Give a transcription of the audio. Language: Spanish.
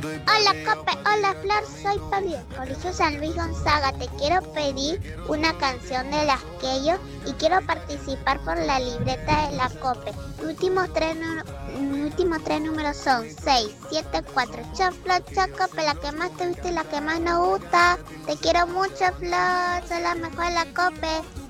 Hola Cope, hola Flor, soy Pablo del Colegio San Luis Gonzaga. Te quiero pedir una canción de las Keyo y quiero participar por la libreta de la Cope. Mis últimos tres números son 6, 7, 4. Chao Flor, chao Cope, la que más te gusta y la que más nos gusta. Te quiero mucho Flor, soy la mejor de la Cope.